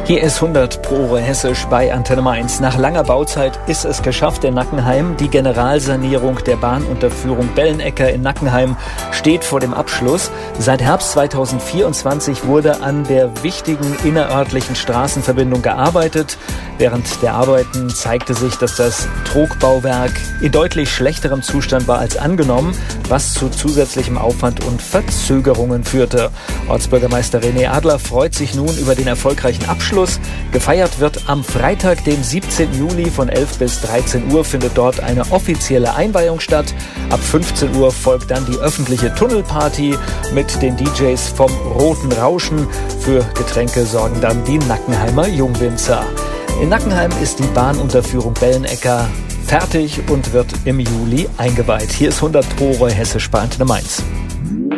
Hier ist 100 pro Hessisch bei Antenne Mainz. Nach langer Bauzeit ist es geschafft in Nackenheim. Die Generalsanierung der Bahnunterführung Bellenecker in Nackenheim steht vor dem Abschluss. Seit Herbst 2024 wurde an der wichtigen innerörtlichen Straßenverbindung gearbeitet. Während der Arbeiten zeigte sich, dass das Trugbauwerk in deutlich schlechterem Zustand war als angenommen, was zu zusätzlichem Aufwand und Verzögerungen führte. Ortsbürgermeister René Adler freut sich nun über den erfolgreichen Abschluss. Gefeiert wird am Freitag, dem 17. Juli von 11 bis 13 Uhr findet dort eine offizielle Einweihung statt. Ab 15 Uhr folgt dann die öffentliche Tunnelparty mit den DJs vom Roten Rauschen. Für Getränke sorgen dann die Nackenheimer Jungwinzer. In Nackenheim ist die Bahnunterführung Bellenecker fertig und wird im Juli eingeweiht. Hier ist 100 pro Hessisch bei Antenne Mainz.